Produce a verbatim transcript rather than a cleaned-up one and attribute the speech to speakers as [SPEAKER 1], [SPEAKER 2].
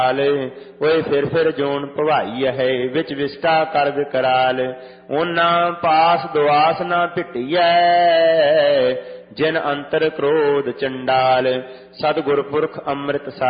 [SPEAKER 1] ਓਏ ਫਿਰ ਫਿਰ ਜੋਨ ਭਵਾਈ ਹੈ ਵਿੱਚ ਵਿਸਟਾ ਕਰ ਵਿਕਰਾਲ। ਉਹਨਾਂ ਪਾਸ ਦੁਆਸ ਨਾ ਭਿਟੀਐ ਜਿਨ ਅੰਤਰ ਕ੍ਰੋਧ ਚੰਡਾਲ। ਸਤਿਗੁਰ ਪੁਰਖ ਅੰਮ੍ਰਿਤ